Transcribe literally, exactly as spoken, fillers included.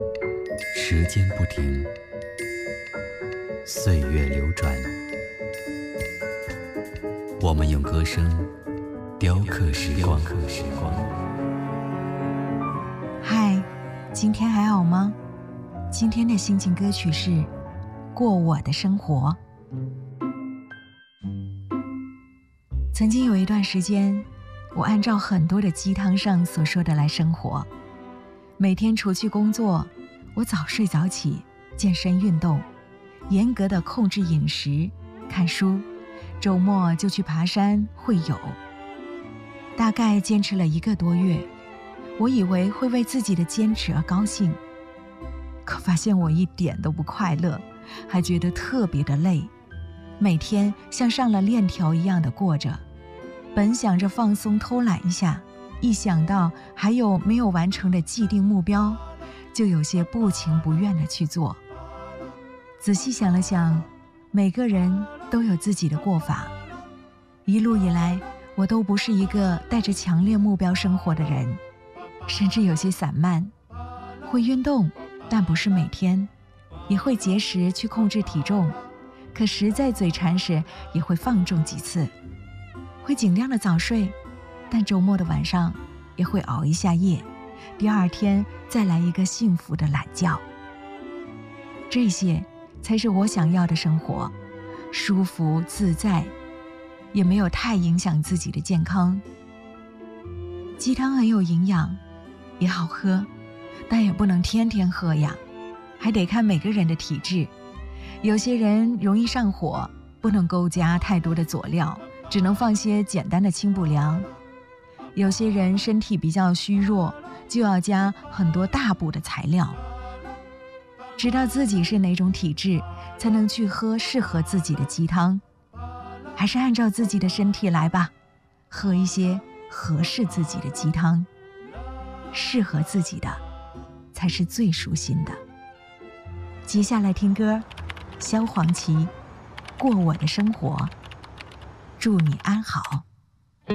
时间不停，岁月流转，我们用歌声雕刻时光。 嗨，今天还好吗？今天的心情歌曲是《过我的生活》。曾经有一段时间，我按照很多的鸡汤上所说的来生活。每天除去工作，我早睡早起，健身运动，严格的控制饮食，看书，周末就去爬山会友。大概坚持了一个多月，我以为会为自己的坚持而高兴，可发现我一点都不快乐，还觉得特别的累，每天像上了链条一样的过着。本想着放松偷懒一下，一想到还有没有完成的既定目标，就有些不情不愿地去做。仔细想了想，每个人都有自己的过法。一路以来，我都不是一个带着强烈目标生活的人，甚至有些散漫。会运动，但不是每天；也会节食去控制体重，可实在嘴馋时也会放纵几次。会尽量的早睡，但周末的晚上也会熬一下夜，第二天再来一个幸福的懒觉。这些才是我想要的生活，舒服自在，也没有太影响自己的健康。鸡汤很有营养，也好喝，但也不能天天喝呀，还得看每个人的体质。有些人容易上火，不能够加太多的佐料，只能放些简单的清补凉。有些人身体比较虚弱，就要加很多大补的材料。知道自己是哪种体质，才能去喝适合自己的鸡汤。还是按照自己的身体来吧，喝一些合适自己的鸡汤。适合自己的，才是最舒心的。接下来听歌，萧煌奇《过我的生活》。祝你安好。